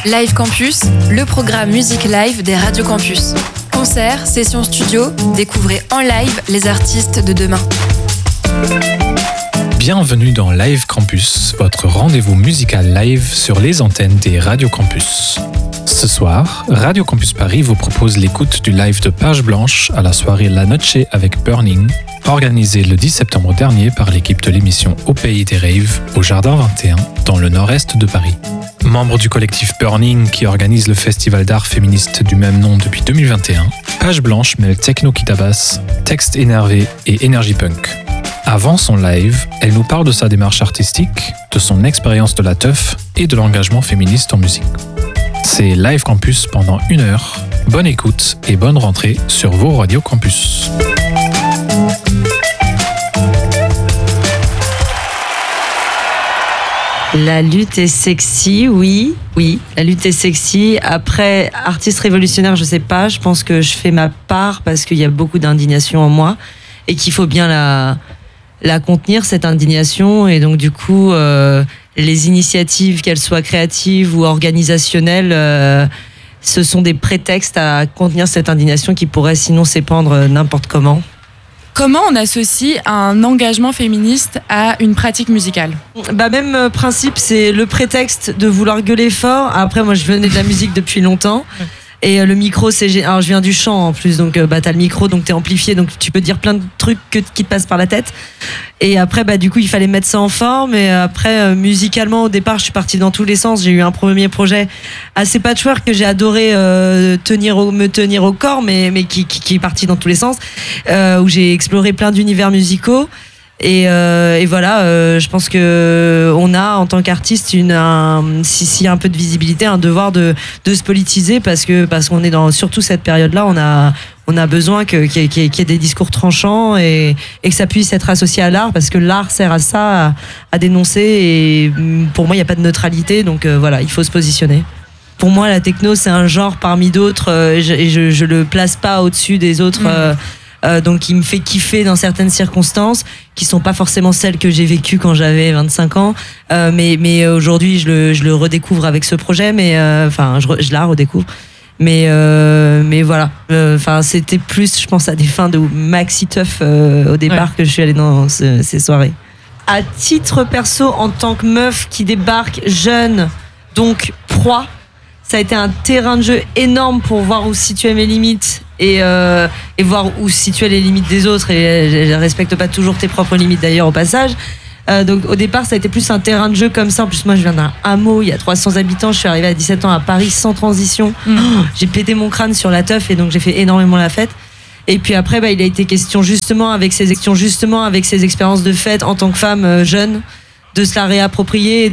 Live Campus, le programme musique live des radios campus. Concerts, sessions studio, découvrez en live les artistes de demain. Bienvenue dans Live Campus, votre rendez-vous musical live sur les antennes des radios campus. Ce soir, Radio Campus Paris vous propose l'écoute du live de Page Blanche à la soirée La Noche avec Burning, organisée le 10 septembre dernier par l'équipe de l'émission Au Pays des Raves au Jardin 21, dans le nord-est de Paris. Membre du collectif Burning qui organise le festival d'art féministe du même nom depuis 2021, Page Blanche mêle techno qui tabasse, texte énervé et énergie punk. Avant son live, elle nous parle de sa démarche artistique, de son expérience de la teuf et de l'engagement féministe en musique. C'est Live Campus pendant 1 heure. Bonne écoute et bonne rentrée sur vos radios campus. La lutte est sexy, oui, la lutte est sexy. Après, artiste révolutionnaire, je sais pas, je pense que je fais ma part parce qu'il y a beaucoup d'indignation en moi et qu'il faut bien la contenir, cette indignation. Et donc, du coup, les initiatives, qu'elles soient créatives ou organisationnelles, ce sont des prétextes à contenir cette indignation qui pourrait sinon s'épandre n'importe comment. Comment on associe un engagement féministe à une pratique musicale ? Même principe, c'est le prétexte de vouloir gueuler fort. Après, moi, je venais de la musique depuis longtemps. Et le micro, alors je viens du chant en plus, donc t'as le micro, donc t'es amplifié, donc tu peux dire plein de trucs qui te passent par la tête. Et après, du coup, il fallait mettre ça en forme. Et après, musicalement, au départ, je suis partie dans tous les sens. J'ai eu un premier projet assez patchwork que j'ai adoré me tenir au corps, mais qui est parti dans tous les sens, où j'ai exploré plein d'univers musicaux. Et voilà, je pense que on a en tant qu'artiste s'il y a un peu de visibilité, un devoir de se politiser parce qu'on est dans surtout cette période-là, on a besoin qu'il y ait des discours tranchants et que ça puisse être associé à l'art parce que l'art sert à ça, à dénoncer, et pour moi il n'y a pas de neutralité, donc voilà, il faut se positionner. Pour moi, la techno c'est un genre parmi d'autres, et je le place pas au-dessus des autres. Donc il me fait kiffer dans certaines circonstances qui sont pas forcément celles que j'ai vécues quand j'avais 25 ans, mais aujourd'hui je le redécouvre avec ce projet, mais je la redécouvre, mais voilà, c'était plus, je pense, à des fins de maxi teuf au départ que je suis allée dans ces soirées. À titre perso, en tant que meuf qui débarque jeune, donc proie, ça a été un terrain de jeu énorme pour voir où situer mes limites et voir où situer les limites des autres. Et je respecte pas toujours tes propres limites d'ailleurs au passage. Donc au départ, ça a été plus un terrain de jeu comme ça. En plus, moi, je viens d'un hameau, il y a 300 habitants. Je suis arrivée à 17 ans à Paris sans transition. J'ai pété mon crâne sur la teuf et donc j'ai fait énormément la fête. Et puis après, il a été question justement avec ces expériences de fête en tant que femme jeune, de se la réapproprier